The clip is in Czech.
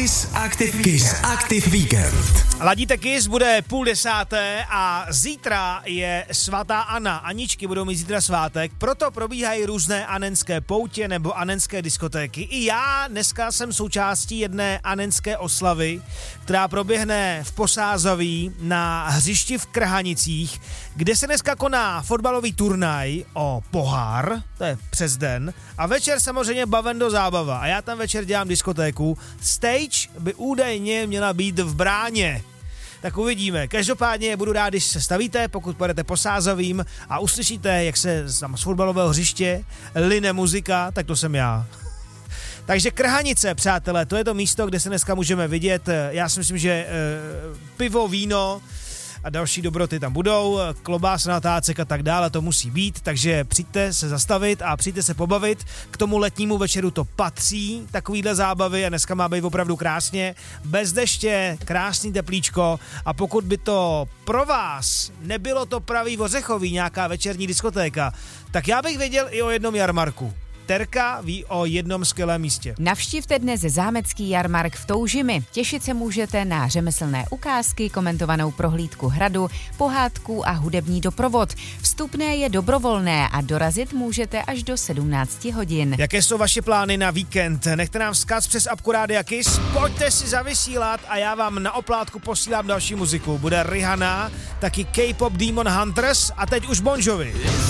Kiss Active Weekend. Ladíte Kiss, bude 9:30 a zítra je svatá Anna. Aničky budou mít zítra svátek, proto probíhají různé anenské poutě nebo anenské diskotéky. I já dneska jsem součástí jedné anenské oslavy, která proběhne v Posázaví na hřišti v Krhanicích, kde se dneska koná fotbalový turnaj o pohár, to je přes den, a večer samozřejmě bavendo zábava. A já tam večer dělám diskotéku. Stage by údajně měla být v Bráně. Tak uvidíme. Každopádně budu rád, když se stavíte, pokud pojedete Posázavým a uslyšíte, jak se tam z fotbalového hřiště line muzika, tak to jsem já. Takže Krhanice, přátelé, to je to místo, kde se dneska můžeme vidět. Já si myslím, že pivo, víno a další dobroty tam budou, klobása na tácek a tak dále, to musí být, takže přijďte se zastavit a přijďte se pobavit. K tomu letnímu večeru to patří, takovýhle zábavy, a dneska má být opravdu krásně, bez deště, krásný teplíčko, a pokud by to pro vás nebylo to pravý ořechový, nějaká večerní diskotéka, tak já bych věděl i o jednom jarmarku. Terka ví o jednom skvělém místě. Navštivte dnes zámecký jarmark v Toužimi. Těšit se můžete na řemeslné ukázky, komentovanou prohlídku hradu, pohádku a hudební doprovod. Vstupné je dobrovolné a dorazit můžete až do 17 hodin. Jaké jsou vaše plány na víkend? Nechte nám vzkaz přes apku Rádia Kiss, pojďte si zavysílat a já vám na oplátku posílám další muziku. Bude Rihanna, taky K-pop Demon Hunters a teď už Bon Jovi.